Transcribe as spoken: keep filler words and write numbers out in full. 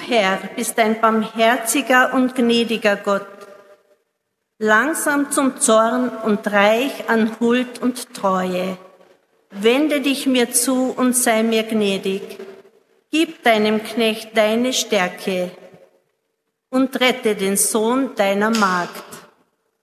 Herr, bist ein barmherziger und gnädiger Gott, langsam zum Zorn und reich an Huld und Treue. Wende dich mir zu und sei mir gnädig. Gib deinem Knecht deine Stärke und rette den Sohn deiner Magd.